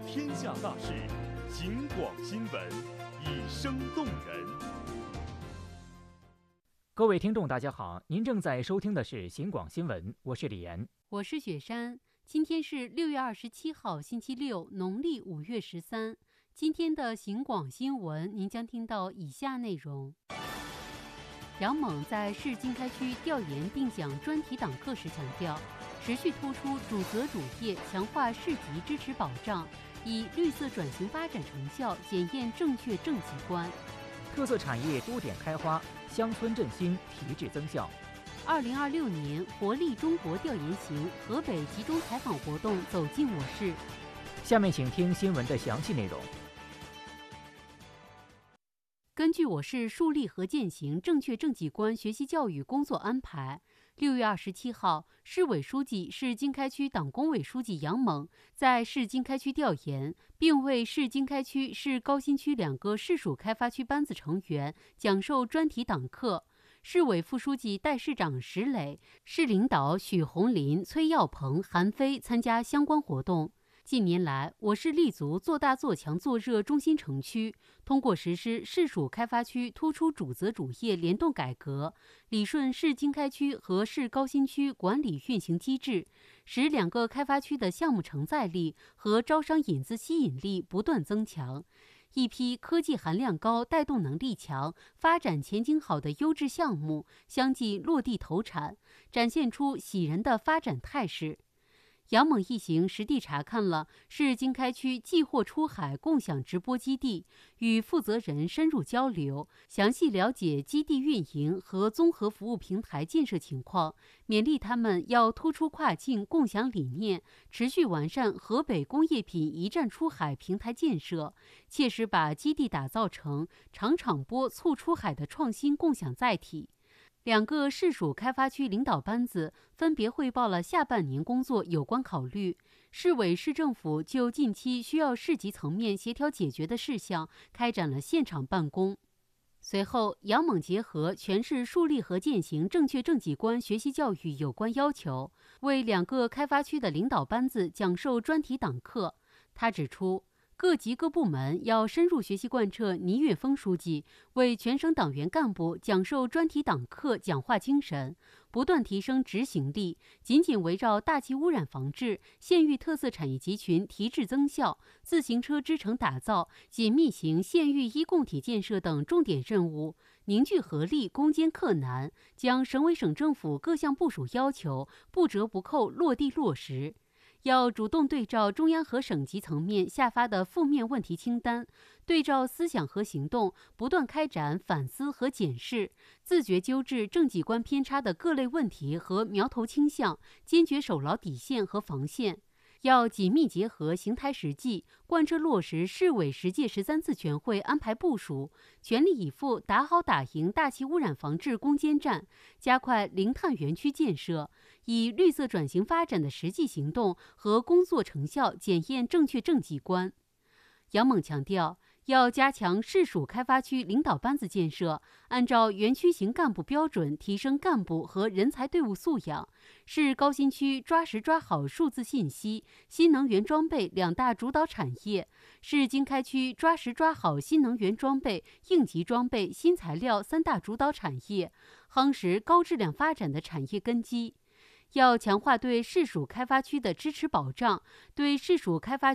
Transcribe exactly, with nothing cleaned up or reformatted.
天下大事，行广新闻，以声动人。 各位听众大家好，您正在收听的是行广新闻，我是李岩， 我是雪山。今天是六月二十七号星期六，农历五月十三。今天的行广新闻您将听到以下内容。杨猛在市经开区调研定奖专题党课时强调，持续突出主责主业，强化市级支持保障，以绿色转型发展成效检验正确政绩观。 特色产业多点开花，乡村振兴提质增效。 二零二六年活力中国调研行河北集中采访活动走进我市。 下面请听新闻的详细内容。 根据我市树立和践行正确政绩观学习教育工作安排，六月二十七号，市委书记、市经开区党工委书记杨猛在市经开区调研，并为市经开区、市高新区两个市属开发区班子成员讲授专题党课。市委副书记、代市长石磊，市领导许红林、崔耀鹏、韩飞参加相关活动。近年来，我市立足做大做强做热中心城区，通过实施市属开发区突出主责主业联动改革，理顺市经开区和市高新区管理运行机制，使两个开发区的项目承载力和招商引资吸引力不断增强。一批科技含量高、带动能力强、发展前景好的优质项目相继落地投产，展现出喜人的发展态势。杨猛一行实地查看了市经开区寄货出海共享直播基地，与负责人深入交流，详细了解基地运营和综合服务平台建设情况，勉励他们要突出跨境共享理念，持续完善河北工业品一站出海平台建设，切实把基地打造成场场播促出海的创新共享载体。两个市属开发区领导班子分别汇报了下半年工作有关考虑，市委市政府就近期需要市级层面协调解决的事项开展了现场办公。随后，杨猛结合全市树立和践行正确政绩观学习教育有关要求，为两个开发区的领导班子讲授专题党课。他指出，各级各部门要深入学习贯彻倪岳峰书记为全省党员干部讲授专题党课讲话精神，不断提升执行力，紧紧围绕大气污染防治、县域特色产业集群提质增效、自行车支城打造、紧密型县域一共体建设等重点任务，凝聚合力，攻坚克难，将省委省政府各项部署要求不折不扣落地落实。要主动对照中央和省级层面下发的负面问题清单，对照思想和行动，不断开展反思和检视，自觉纠治政绩观偏差的各类问题和苗头倾向，坚决守牢底线和防线。要紧密结合邢台实际，贯彻落实市委十届十三次全会安排部署，全力以赴打好打赢大气污染防治攻坚战，加快零碳园区建设，以绿色转型发展的实际行动和工作成效检验正确政绩观。杨猛强调，要加强市属开发区领导班子建设，按照园区型干部标准提升干部和人才队伍素养。市高新区抓实抓好数字信息、新能源装备两大主导产业，市经开区抓实抓好新能源装备、应急装备、新材料三大主导产业，夯实高质量发展的产业根基。要强化对市属开发区的支持保障，对市属开发